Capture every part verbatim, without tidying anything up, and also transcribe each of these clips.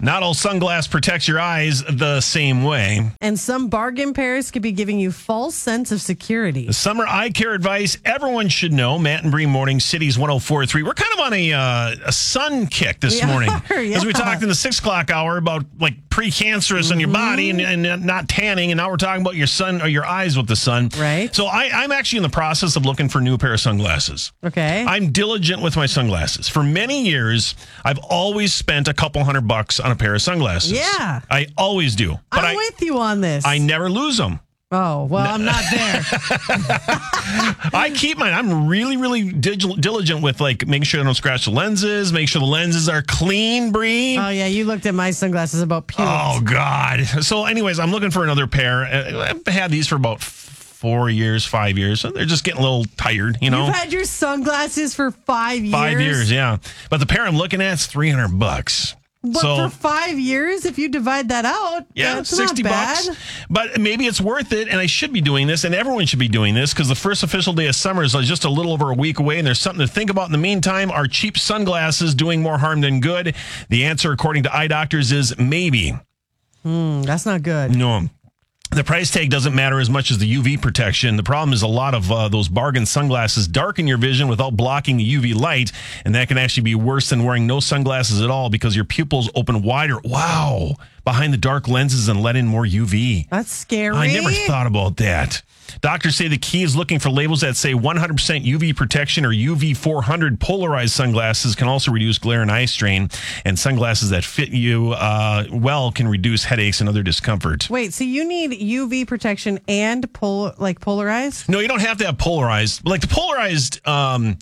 Not all sunglass protects your eyes the same way. And some bargain pairs could be giving you false sense of security. The summer eye care advice everyone should know. Matt and Bree Morning, Cities one oh four point three. We're kind of on a uh, a sun kick this We morning. are, yeah. As we talked in the six o'clock hour about like pre-cancerous mm-hmm. on your body and, and not tanning. And now we're talking about your sun or your eyes with the sun. Right. So I, I'm actually in the process of looking for a new pair of sunglasses. Okay. I'm diligent with my sunglasses. For many years, I've always spent a couple hundred bucks on a pair of sunglasses. Yeah. I always do. But I'm I, with you on this. I never lose them. Oh, well, I'm not there. I keep mine. I'm really, really dig- diligent with like making sure I don't scratch the lenses, make sure the lenses are clean, Bree. Oh, yeah. You looked at my sunglasses about pubes. Oh, God. So anyways, I'm looking for another pair. I've had these for about four years, five years. So they're just getting a little tired, you know? You've had your sunglasses for five years? Five years, yeah. But the pair I'm looking at is three hundred bucks. But so, for five years, if you divide that out, yeah, that's sixty not bucks. bad. But maybe it's worth it, and I should be doing this, and everyone should be doing this, because the first official day of summer is just a little over a week away, and there's something to think about in the meantime. Are cheap sunglasses doing more harm than good? The answer, according to eye doctors, is maybe. Hmm, that's not good. No. The price tag doesn't matter as much as the U V protection. The problem is a lot of uh, those bargain sunglasses darken your vision without blocking the U V light, and that can actually be worse than wearing no sunglasses at all because your pupils open wider. Wow. Behind the dark lenses and let in more U V. That's scary. I never thought about that. Doctors say the key is looking for labels that say one hundred percent U V protection or U V four hundred. Polarized sunglasses can also reduce glare and eye strain, and sunglasses that fit you uh, well can reduce headaches and other discomfort. Wait, so you need U V protection and pol- like polarized? No, you don't have to have polarized. Like the polarized, um,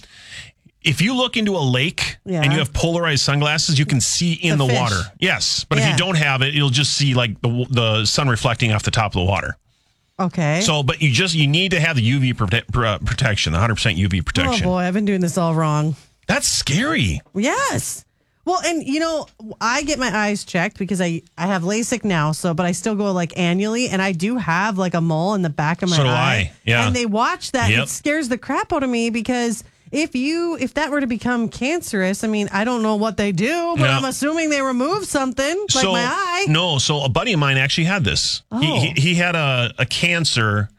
if you look into a lake yeah. and you have polarized sunglasses, you can see in the, the water. Yes, but yeah. if you don't have it, you'll just see like the the sun reflecting off the top of the water. Okay. So, but you just, you need to have the U V prote- uh, protection, the one hundred percent U V protection. Oh boy, I've been doing this all wrong. That's scary. Yes. Well, and you know, I get my eyes checked because I, I have LASIK now, so, but I still go like annually, and I do have like a mole in the back of my so do eye. I. Yeah. And they watch that. Yep. It scares the crap out of me because if you, if that were to become cancerous, I mean, I don't know what they do, but Yeah. I'm assuming they remove something like so, my eye. No, so a buddy of mine actually had this. Oh. He, he, he had a, a cancer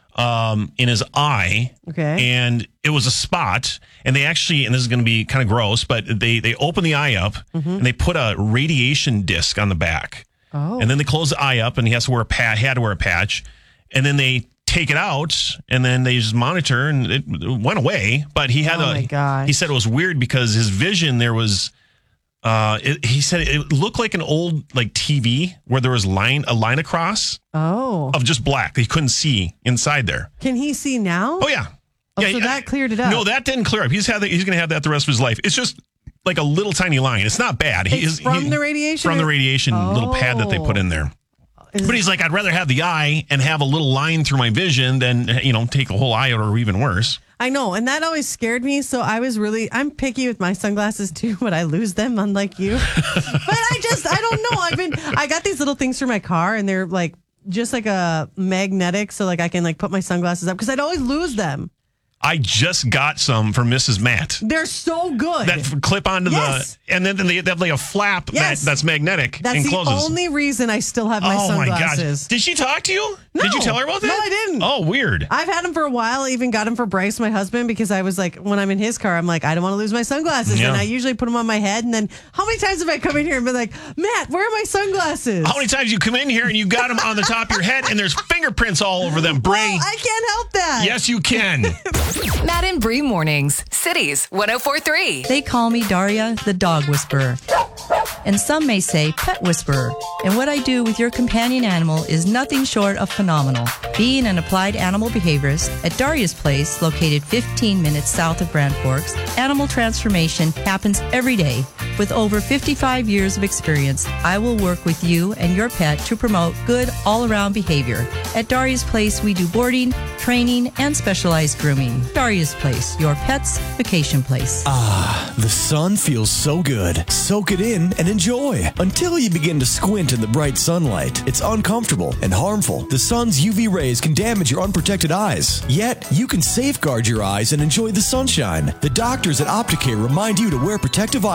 um, in his eye. Okay. And it was a spot. And they actually, and this is going to be kind of gross, but they, they open the eye up mm-hmm. and they put a radiation disc on the back. Oh. And then they close the eye up and he has to wear a patch, had to wear a patch. And then they take it out and then they just monitor and it went away. But he had oh a, my gosh. he said it was weird because his vision, there was, uh, it, he said it looked like an old like T V where there was line, a line across Oh. of just black that he couldn't see inside there. Can he see now? Oh yeah. Oh, yeah, so yeah. that cleared it up. No, that didn't clear up. He's had that, he's going to have that the rest of his life. It's just like a little tiny line. It's not bad. He It's is from he, the radiation? From the radiation Oh. little pad that they put in there. Is But he's like, I'd rather have the eye and have a little line through my vision than, you know, take the whole eye out or even worse. I know, and that always scared me. So I was really, I'm picky with my sunglasses too, but I lose them, unlike you. But I just, I don't know. I've been, I got these little things for my car, and they're like just like a magnetic, so like I can like put my sunglasses up because I'd always lose them. I just got some from Missus Matt. They're so good. That f- clip onto Yes. the, and then they have like a flap Yes. that, that's magnetic That's and the closes. only reason I still have my oh my sunglasses. gosh! Did she talk to you? No. Did you tell her about that? No, I didn't. Oh, weird. I've had them for a while. I even got them for Bryce, my husband, because I was like, when I'm in his car, I'm like, I don't want to lose my sunglasses. Yeah. And I usually put them on my head. And then how many times have I come in here and been like, Matt, where are my sunglasses? How many times you come in here and you got them on the top of your head and there's fingerprints all over them, Bree? Well, I can't help that. Yes, you can. Matt and Bree Mornings, Cities one oh four point three. They call me Daria, the dog whisperer. And some may say pet whisperer. And what I do with your companion animal is nothing short of phenomenal. Being an applied animal behaviorist at Daria's Place, located fifteen minutes south of Grand Forks, animal transformation happens every day. With over fifty-five years of experience, I will work with you and your pet to promote good all-around behavior. At Daria's Place, we do boarding, training, and specialized grooming. Daria's Place, your pet's vacation place. Ah, the sun feels so good. Soak it in and enjoy until you begin to squint in the bright sunlight. It's uncomfortable and harmful. The sun's U V rays can damage your unprotected eyes. Yet, you can safeguard your eyes and enjoy the sunshine. The doctors at Opticare remind you to wear protective eyewear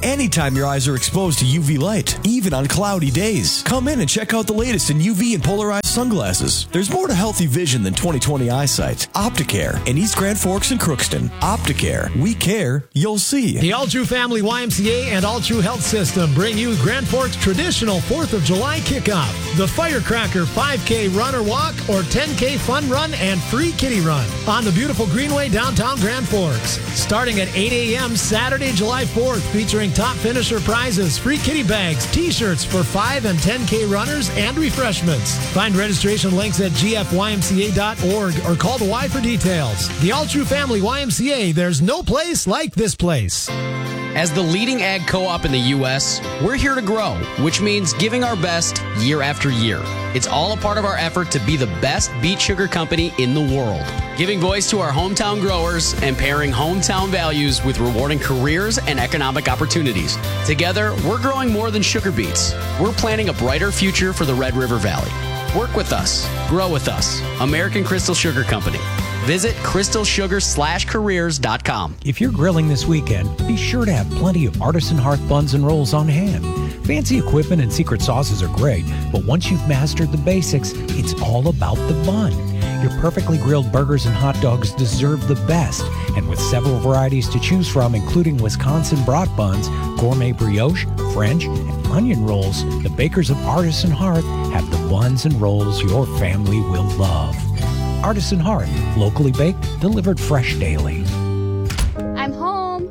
anytime your eyes are exposed to U V light, even on cloudy days. Come in and check out the latest in U V and polarized sunglasses. There's more to healthy vision than twenty twenty eyesight. Opticare in East Grand Forks and Crookston. Opticare. We care. You'll see. The All True Family Y M C A and All True Health System bring you Grand Forks' traditional fourth of July kickoff. The Firecracker five K run or walk or ten K fun run and free kitty run on the beautiful Greenway downtown Grand Forks. Starting at eight a.m. Saturday, July fourth, featuring top finisher prizes, free kitty bags, t-shirts for five and ten K runners, and refreshments. Find registration links at g f y m c a dot org or call the Y for details. The All True Family Y M C A, there's no place like this place. As the leading ag co-op in the U S, we're here to grow, which means giving our best year after year. It's all a part of our effort to be the best beet sugar company in the world. Giving voice to our hometown growers and pairing hometown values with rewarding careers and economic opportunities. Together, we're growing more than sugar beets. We're planning a brighter future for the Red River Valley. Work with us. Grow with us. American Crystal Sugar Company. Visit crystal sugar slash careers dot com. If you're grilling this weekend, be sure to have plenty of Artisan Hearth buns and rolls on hand. Fancy equipment and secret sauces are great, but once you've mastered the basics, it's all about the bun. Your perfectly grilled burgers and hot dogs deserve the best, and with several varieties to choose from, including Wisconsin brat buns, gourmet brioche, French, and onion rolls, the bakers of Artisan Hearth have the buns and rolls your family will love. Artisan Hearth, locally baked, delivered fresh daily. I'm home.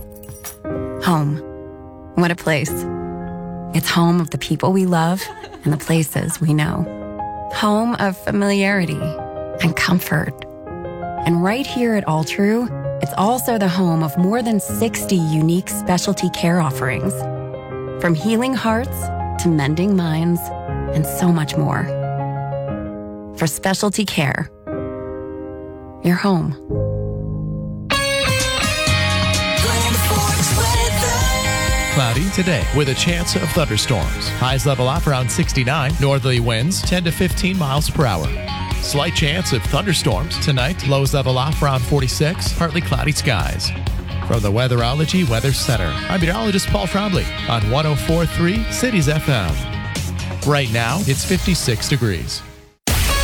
Home. What a place. It's home of the people we love and the places we know. Home of familiarity and comfort. And right here at All True, it's also the home of more than sixty unique specialty care offerings. From healing hearts to mending minds and so much more. For specialty care, you're home. Cloudy today with a chance of thunderstorms. Highs level off around sixty-nine. Northerly winds ten to fifteen miles per hour. Slight chance of thunderstorms tonight. Lows level off around forty-six. Partly cloudy skies. From the Weatherology Weather Center, I'm meteorologist Paul Trombley on one oh four point three Cities F M. Right now, it's fifty-six degrees.